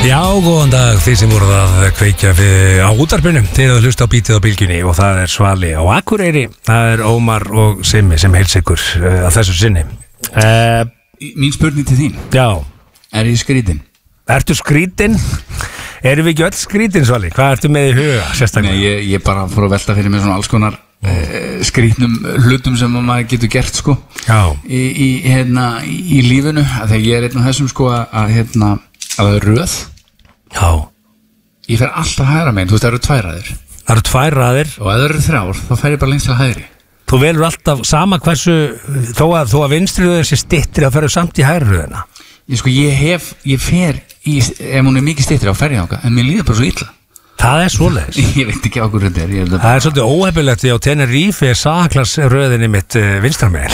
Já, góðan dag, þið sem voruð að kveikja á útvarpinu, þið að hlusta á bítið á bylgjunni og það er Svali á Akureyri, það er Ómar og Simmi sem heils ykkur að þessu sinni. Mín spurning til þín. Já. Er ég skrítin? Ertu skrítin? Erum við ekki öll skrítin, Svali? Hvað ertu með í huga, sérstaklega? Nei, ég bara fór að velta fyrir mig svona alls konar skrítnum hlutum sem maður getur gert, sko. Já. Í lífinu, þegar ég er einn af þessum, sko, að það er röð. Já. Ég fer alltaf hægra megin, þú veist, það eru 2 raðir. Það eru 2 raðir. Og ef það eru 3, þá fer ég bara lengst til hægri. Þú velur alltaf sama hversu, þó að vinstri röðin sé styttri, þá ferðu samt í hægri röðina. Ég fer í, ef hún er mikið styttri, þá fer ég ákvað, en mér líður bara svo illa. Það er svoleiðis. Ég veit ekki á hverju þetta er. Það er svolítið óhefilegt því á Tenerife er saklas röðinni mitt vinstramegin.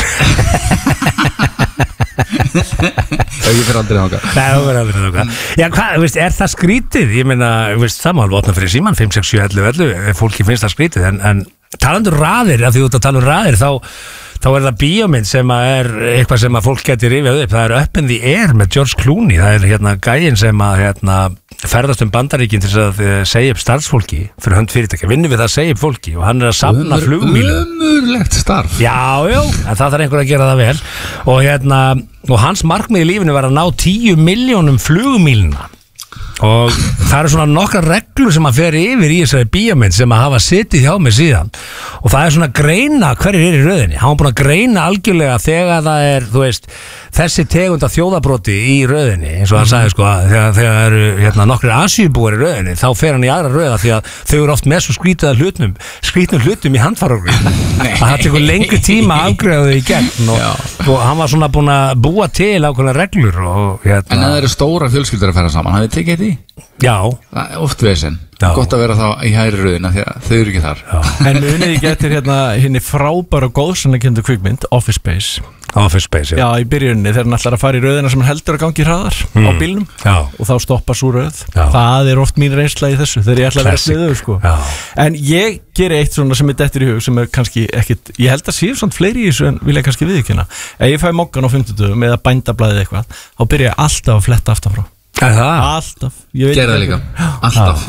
Ég fer aldrei ákvað. Nei, þú fer aldrei ákvað. Já, hvað, veist, er það skrítið? Ég meina, veist, það má alveg opna fyrir síman 5, 6, 7, 11, ef fólki finnst það skrítið, en talandur raðir, af því þú ert að tala raðir, þá er það bíómynd sem er eitthvað sem að fólk getur rifjað upp. Það er Up in the Air með George Clooney. Það er gæinn sem að ferðast Bandaríkin til að segja upp starfsfólki fyrir hönd fyrirtækja, vinnur við það að segja upp fólki og hann er að safna flugmílum. Ömurlegt starf. Já, en það þarf einhver að gera það vel og hans markmið í lífinu var að ná 10 milljónum flugmílna. Og það eru svona nokkra reglur sem að fer yfir í þessari bíómynd sem að hafa sitið hjá mig síðan og það er svona að greina hverjir er í röðinni. Hann var búin að greina algjörlega þegar það er, þú veist, þessi tegund af þjóðabroti í röðinni, eins og hann sagði, sko, þegar eru nokkrir asíubúar í röðinni, þá fer hann í aðra röða því að þau eru oft með svo skrítnum hlutum í handfarargrunni að það tekur lengri tíma að afgreiða þau í gegn og hann var svona búin að búa til ákveðnar reglur og En það eru stóra fjölskyldur að fara saman, hafið tekið þetta í? Já. Það er oft vesen. Gott að vera þá í hægri röðina því að þau eru ekki þar. En munið ég getur henni frábæra og góðsannakenndu kvikmynd Office Space. Office Space, já, í byrjunni þegar hann ætlar að fara í röðina sem hann heldur að gangi hraðar á bílnum og þá stoppar svo röð. Það er oft mín reynsla í þessu þegar ég ætla að vera sliður, sko. En ég geri eitt svona sem er dettur í hug sem er kannski ekkit, ég held að séu svona fleiri í þessu en vil ég kannski viðurkenna. Ef ég fæ mokkan á 50 eða bændablaðið eitthvað, þá byrja ég alltaf að fletta aftan frá. Alltaf. Gerða það líka. Alltaf.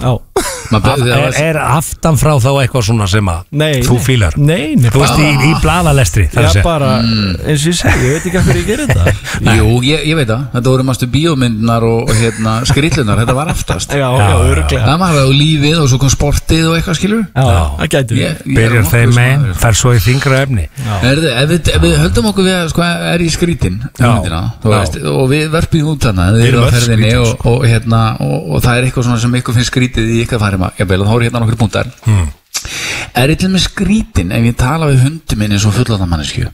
Er aftan frá þá eitthvað svona sem að þú fílar? Nei, þú veist í blaðalestri. Já, bara, eins og ég segi, ég veit ekki hvernig ég gerir þetta. Jú, ég veit það. Þetta voru mástu bíómyndunar og skrillunar. Þetta var aftast. Já, öruglega. Það var á lífið og svo kom sportið og eitthvað, skilur. Já, það gæti við. Byrjar þeim megin, fer svo í þyngra efni. Ef við höldum okkur við að er í skrítin og við verpum út þarna og það er eitthvað svona sem ykkur finnst skrítið í ykkar færi þá er hérna nokkur punktar. Er ég til með skrítin ef ég tala við hundi minn eins og fullorðna manneskju?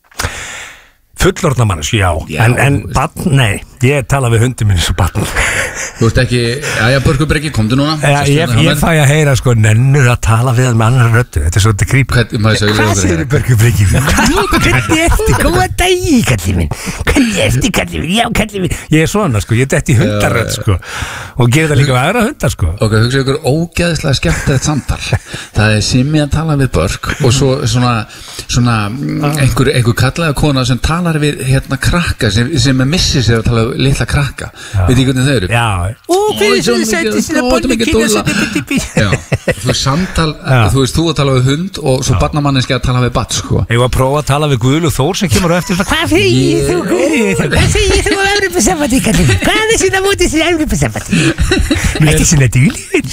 Fullorðna manneskju, já. En barn, nei, ég tala við hundi minn eins og barn. Þú veist ekki, Börkubreki, komdu núna. Ég fæ að heyra, sko, nennur að tala við hann með annar röddu. Þetta er svolítið creepy. Hvað segir Börkubreki? Hvernig ertu? Góða dagi, kallið minn. Hvernig ertu, kallið minn? Já, kallið minn. Ég er svona, sko, ég detti hundarrödd, sko. Og gerir það líka við aðra hundar, sko. Ok, hugsa ykkur ógeðslega skemmtilegt samtal. Það er Simmi að tala við Börk og svo svona einhver kallaða kona sem talar við krakka sem missir sér að tala við litla krakka. Veit ekki hvernig þau eru? Já. Fyrir svo sætti sína bolli Já, þú veist samtal þú veist þú að tala við hund og svo barnamanniski að tala við batt, sko. Ég var að prófa að tala við Guðlaug Þór sem kemur á eftir hvað segir þú Guðlaug? Hvað segir þú á Evrópusambandi? Hvað er svona mótið sér Evrópusambandi? Ekki svona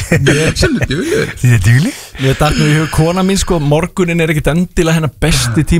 duglegur? Ég datt nú í hug kona mín, sko, morgunin er ekkit endilega hennar besti tími